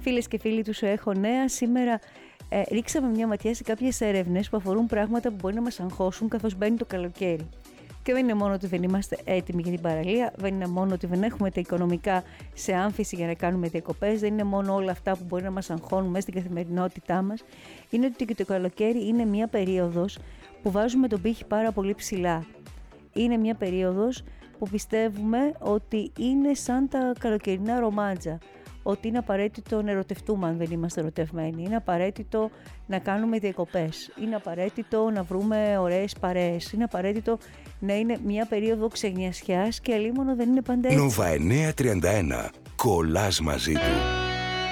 Φίλες και φίλοι του Σου Έχω Νέα, σήμερα ρίξαμε μια ματιά σε κάποιες έρευνες που αφορούν πράγματα που μπορεί να μας αγχώσουν καθώς μπαίνει το καλοκαίρι. Και δεν είναι μόνο ότι δεν είμαστε έτοιμοι για την παραλία, δεν είναι μόνο ότι δεν έχουμε τα οικονομικά σε άμφιση για να κάνουμε διακοπές, δεν είναι μόνο όλα αυτά που μπορεί να μας αγχώνουν μέσα στην καθημερινότητά μας. Είναι ότι και το καλοκαίρι είναι μια περίοδος που βάζουμε τον πύχη πάρα πολύ ψηλά. Είναι μια περίοδος που πιστεύουμε ότι είναι σαν τα καλοκαιρινά ρομάντζα. Ότι είναι απαραίτητο να ερωτευτούμε αν δεν είμαστε ερωτευμένοι. Είναι απαραίτητο να κάνουμε διακοπές. Είναι απαραίτητο να βρούμε ωραίες παρέες. Είναι απαραίτητο να είναι μια περίοδο ξεγνιασιάς και αλίμονο δεν είναι πάντα έτσι. Νόβα 931. Κολλάς μαζί του.